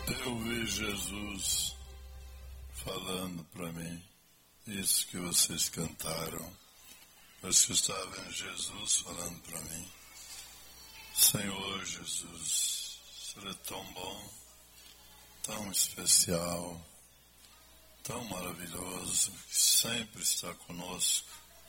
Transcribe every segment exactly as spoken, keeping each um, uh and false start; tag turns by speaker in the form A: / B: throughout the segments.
A: Eu vi Jesus falando para mim, isso que vocês cantaram, mas que estava vendo Jesus falando para mim. Senhor Jesus, o Senhor é tão bom, tão especial, tão maravilhoso, que sempre está conosco.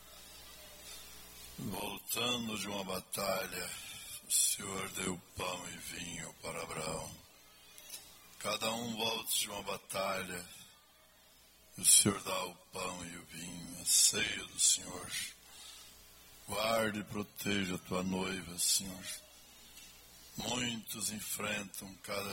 A: Voltando de uma batalha, o Senhor deu pão e vinho para Abraão. Cada um volta de uma batalha, o Senhor dá o pão e o vinho, a ceia do Senhor. Guarde e proteja a tua noiva, Senhor. Muitos enfrentam cada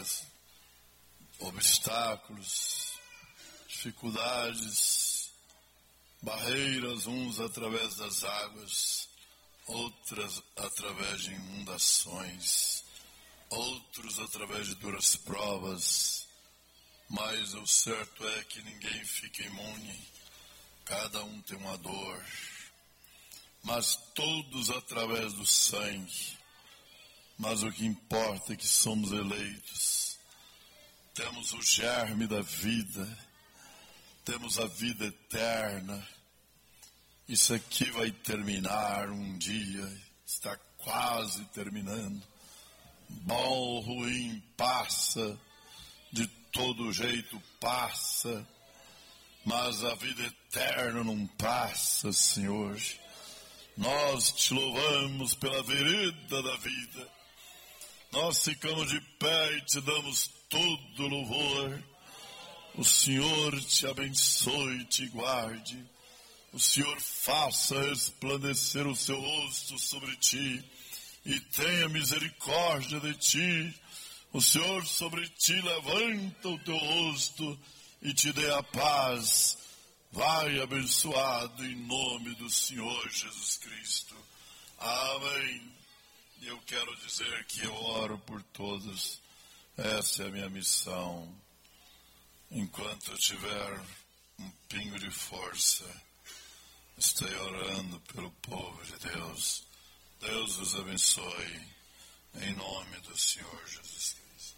A: obstáculos, dificuldades, barreiras, uns através das águas, outras através de inundações, outros através de duras provas, mas o certo é que ninguém fica imune, cada um tem uma dor, mas todos através do sangue. Mas o que importa é que somos eleitos, temos o germe da vida, temos a vida eterna. Isso aqui vai terminar um dia, está quase terminando. Bom, ruim, passa, de todo jeito passa, mas a vida eterna não passa, Senhor. Nós te louvamos pela vereda da vida, nós ficamos de pé e te damos todo louvor. O Senhor te abençoe e te guarde, o Senhor faça resplandecer o seu rosto sobre ti e tenha misericórdia de ti. O Senhor sobre ti levanta o teu rosto e te dê a paz. Vai abençoado em nome do Senhor Jesus Cristo. Amém. E eu quero dizer que eu oro por todos. Essa é a minha missão. Enquanto eu tiver um pingo de força, estou orando pelo povo de Deus. Deus os abençoe, em nome do Senhor Jesus Cristo.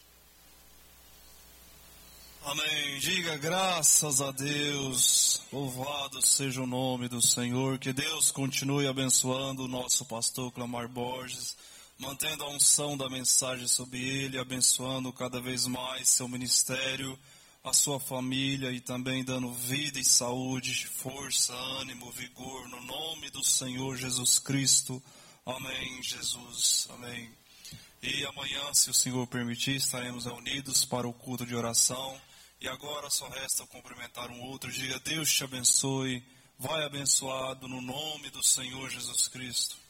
B: Amém. Diga graças a Deus. Louvado seja o nome do Senhor. Que Deus continue abençoando o nosso pastor Clamar Borges, mantendo a unção da mensagem sobre ele, abençoando cada vez mais seu ministério, a sua família e também dando vida e saúde, força, ânimo, vigor, no nome do Senhor Jesus Cristo. Amém, Jesus. Amém. E amanhã, se o Senhor permitir, estaremos reunidos para o culto de oração. E agora só resta cumprimentar um outro. Diga, Deus te abençoe. Vai abençoado no nome do Senhor Jesus Cristo.